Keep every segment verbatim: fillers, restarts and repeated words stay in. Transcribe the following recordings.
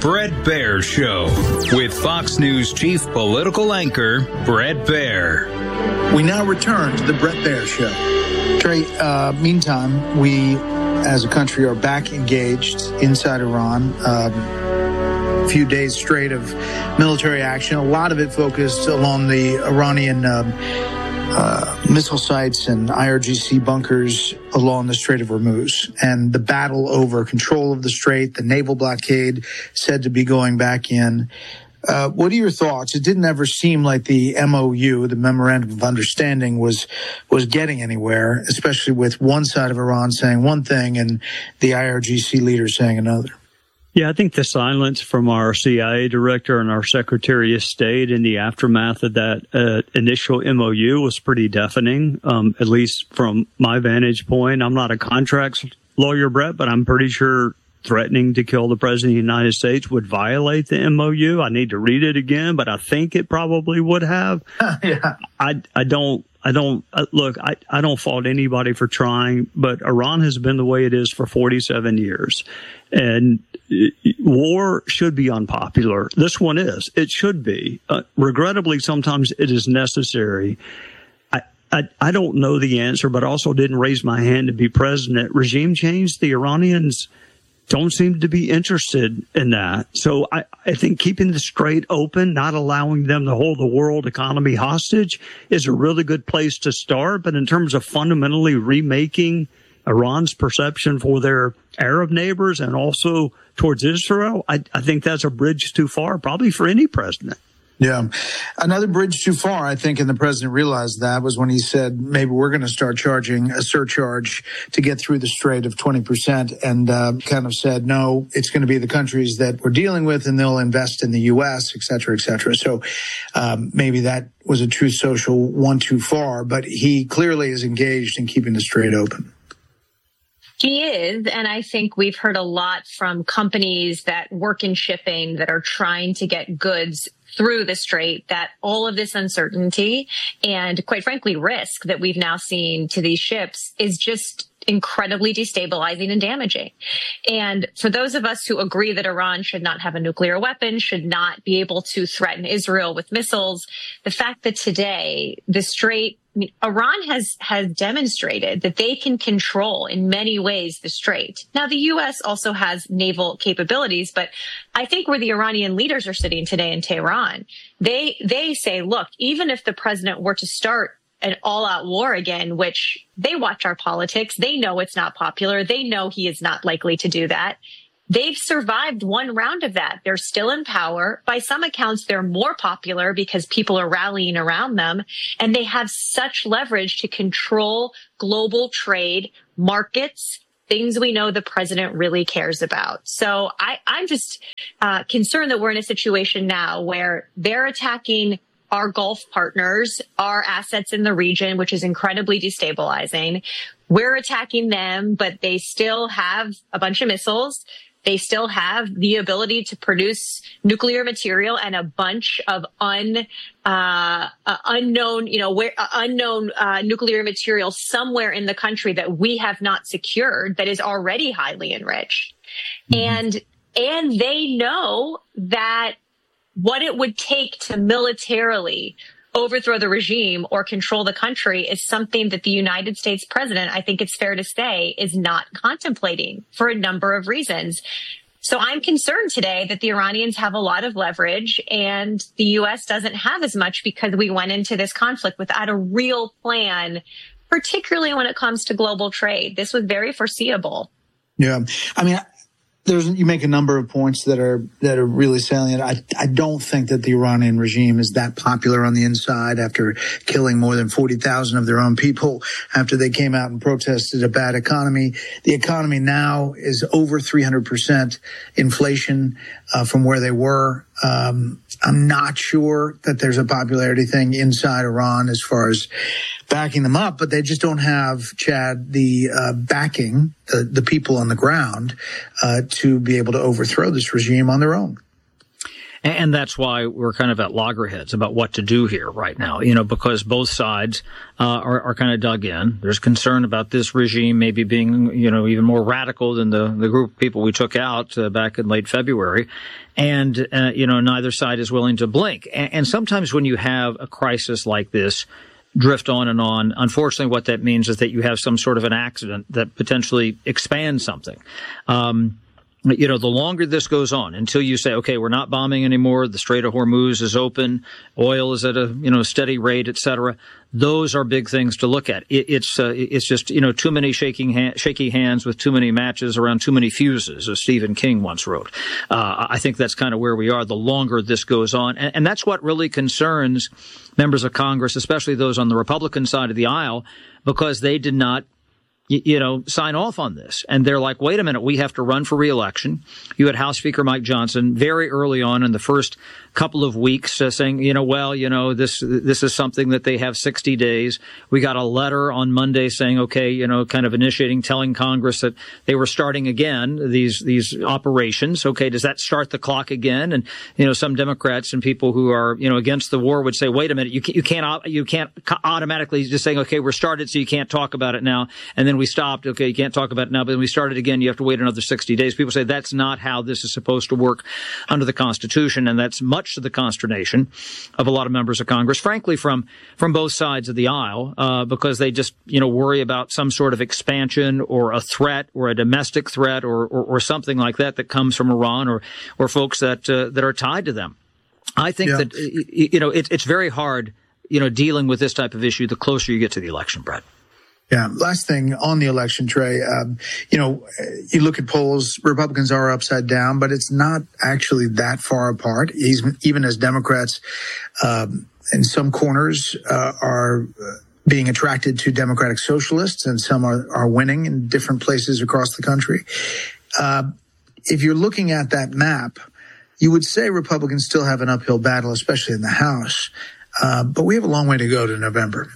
Bret Baier Show with Fox News chief political anchor Bret Baier. We now return to the Bret Baier Show. Trey, uh, meantime, we as a country are back engaged inside Iran. Um, a few days straight of military action, a lot of it focused along the Iranian um, uh, missile sites and I R G C bunkers along the Strait of Hormuz. And the battle over control of the strait, the naval blockade said to be going back in. Uh, what are your thoughts? It didn't ever seem like the M O U, the Memorandum of Understanding, was was getting anywhere, especially with one side of Iran saying one thing and the I R G C leaders saying another. Yeah, I think the silence from our C I A director and our Secretary of State in the aftermath of that uh, initial M O U was pretty deafening, um, at least from my vantage point. I'm not a contracts lawyer, Bret, but I'm pretty sure threatening to kill the president of the United States would violate the M O U. I need to read it again, but I think it probably would have. yeah. I, I don't, I don't, uh, look, I, I don't fault anybody for trying, but Iran has been the way it is for forty-seven years. And war should be unpopular. This one is. It should be. Uh, regrettably, sometimes it is necessary. I, I, I don't know the answer, but also didn't raise my hand to be president. Regime change, the Iranians don't seem to be interested in that. So I, I think keeping the strait open, not allowing them to hold the world economy hostage is a really good place to start. But in terms of fundamentally remaking Iran's perception for their Arab neighbors and also towards Israel, I, I think that's a bridge too far, probably for any president. Yeah. Another bridge too far, I think, and the president realized that, was when he said, maybe we're going to start charging a surcharge to get through the strait of twenty percent, and uh, kind of said, no, it's going to be the countries that we're dealing with, and they'll invest in the U S, et cetera, et cetera. So um, maybe that was a Truth Social one too far, but he clearly is engaged in keeping the strait open. He is, and I think we've heard a lot from companies that work in shipping that are trying to get goods through the strait, that all of this uncertainty and, quite frankly, risk that we've now seen to these ships is just incredibly destabilizing and damaging. And for those of us who agree that Iran should not have a nuclear weapon, should not be able to threaten Israel with missiles, the fact that today the strait, I mean, Iran has, has demonstrated that they can control in many ways the strait. Now, the U S also has naval capabilities, but I think where the Iranian leaders are sitting today in Tehran, they, they say, look, even if the president were to start an all-out war again, which they watch our politics, they know it's not popular, they know he is not likely to do that. They've survived one round of that. They're still in power. By some accounts, they're more popular because people are rallying around them, and they have such leverage to control global trade, markets, things we know the president really cares about. So I, I'm just uh, concerned that we're in a situation now where they're attacking our Gulf partners, our assets in the region, which is incredibly destabilizing. We're attacking them, but they still have a bunch of missiles. They still have the ability to produce nuclear material and a bunch of un, uh, uh, unknown, you know, where, uh, unknown uh, nuclear material somewhere in the country that we have not secured that is already highly enriched. Mm-hmm. And and they know that what it would take to militarily overthrow the regime or control the country is something that the United States president, I think it's fair to say, is not contemplating for a number of reasons. So I'm concerned today that the Iranians have a lot of leverage and the U S doesn't have as much because we went into this conflict without a real plan, particularly when it comes to global trade. This was very foreseeable. Yeah. I mean, There's, you make a number of points that are that are really salient. I, I don't think that the Iranian regime is that popular on the inside after killing more than forty thousand of their own people after they came out and protested a bad economy. The economy now is over three hundred percent inflation uh, from where they were. Um, I'm not sure that there's a popularity thing inside Iran as far as backing them up, but they just don't have, Chad, the uh, backing, the, the people on the ground uh, to be able to overthrow this regime on their own. And that's why we're kind of at loggerheads about what to do here right now, you know, because both sides uh, are, are kind of dug in. There's concern about this regime maybe being, you know, even more radical than the, the group of people we took out uh, back in late February. And, uh, you know, neither side is willing to blink. And, and sometimes when you have a crisis like this, drift on and on. Unfortunately, what that means is that you have some sort of an accident that potentially expands something. Um, you know, the longer this goes on until you say, okay, we're not bombing anymore, the Strait of Hormuz is open, oil is at a, you know, steady rate, et cetera. Those are big things to look at. It, it's, uh, it's just, you know, too many shaking ha- shaky hands with too many matches around too many fuses, as Stephen King once wrote. Uh, I think that's kind of where we are the longer this goes on. And, and that's what really concerns members of Congress, especially those on the Republican side of the aisle, because they did not, you know, sign off on this. And they're like, wait a minute, we have to run for re-election. You had House Speaker Mike Johnson very early on in the first couple of weeks uh, saying, you know, well, you know, this this is something that they have sixty days. We got a letter on Monday saying, okay, you know, kind of initiating, telling Congress that they were starting again, these these operations. Okay, does that start the clock again? And, you know, some Democrats and people who are, you know, against the war would say, wait a minute, you can't, you can't, you can't automatically just saying, okay, we're started, so you can't talk about it now. And then we stopped. Okay, you can't talk about it now, but then we started again. You have to wait another sixty days. People say that's not how this is supposed to work under the Constitution, and that's much to the consternation of a lot of members of Congress, frankly, from from both sides of the aisle, uh, because they just, you know, worry about some sort of expansion or a threat or a domestic threat or or, or something like that that comes from Iran or or folks that uh, that are tied to them. I think yeah. that, you know, it, it's very hard, you know, dealing with this type of issue the closer you get to the election, Brett. Yeah. Last thing on the election, Trey, um, you know, you look at polls, Republicans are upside down, but it's not actually that far apart. Even as Democrats um, in some corners uh, are being attracted to Democratic socialists, and some are, are winning in different places across the country. Uh, if you're looking at that map, you would say Republicans still have an uphill battle, especially in the House. Uh, but we have a long way to go to November.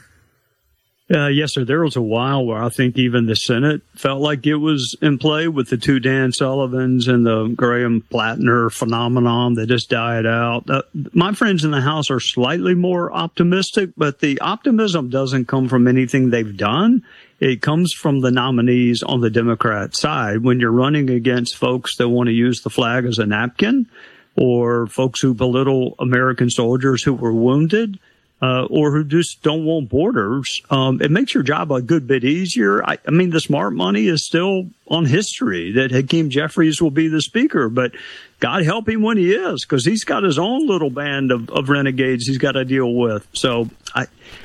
Uh, yes, sir. There was a while where I think even the Senate felt like it was in play with the two Dan Sullivans and the Graham Plattner phenomenon that just died out. Uh, my friends in the House are slightly more optimistic, but the optimism doesn't come from anything they've done. It comes from the nominees on the Democrat side. When you're running against folks that want to use the flag as a napkin, or folks who belittle American soldiers who were wounded, Uh, or who just don't want borders, um, it makes your job a good bit easier. I, I mean, the smart money is still on history that Hakeem Jeffries will be the speaker, but God help him when he is, because he's got his own little band of, of renegades he's got to deal with. So I,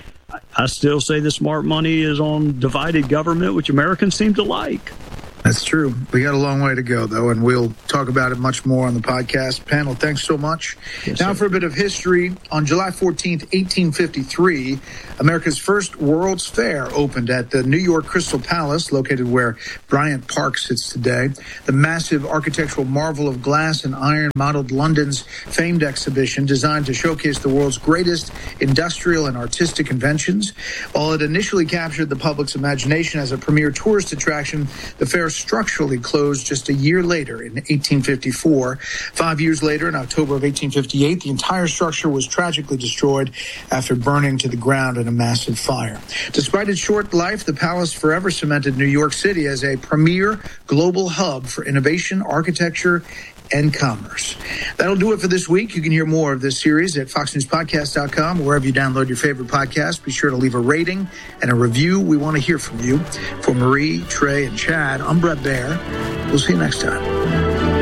I still say the smart money is on divided government, which Americans seem to like. That's true. We got a long way to go, though, and we'll talk about it much more on the podcast. Panel, thanks so much. Yes, now sir. For a bit of history. On July fourteenth, eighteen fifty-three, America's first World's Fair opened at the New York Crystal Palace, located where Bryant Park sits today. The massive architectural marvel of glass and iron modeled London's famed exhibition, designed to showcase the world's greatest industrial and artistic inventions. While it initially captured the public's imagination as a premier tourist attraction, the fair structurally closed just a year later in eighteen fifty-four. Five years later, in October of eighteen fifty-eight, the entire structure was tragically destroyed after burning to the ground in a massive fire. Despite its short life, the palace forever cemented New York City as a premier global hub for innovation, architecture, and commerce. That'll do it for this week. You can hear more of this series at fox news podcast dot com, or wherever you download your favorite podcast. Be sure to leave a rating and a review. We want to hear from you. For Marie, Trey, and Chad, I'm Brett Baer. We'll see you next time.